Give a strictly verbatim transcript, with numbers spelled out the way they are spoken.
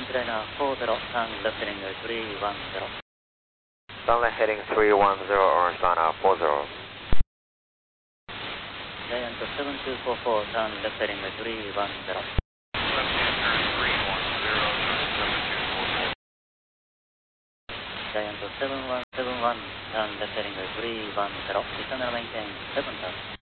Liner four zero, turn left heading three one zero. Sunlight heading three one zero, Orange Liner four zero. Giant seven two four four, turn left heading three one zero. Left hand turn three one zero, turn seven two four four. Giant seven one seven one, turn left heading three one zero. Descend and maintain seven thousand.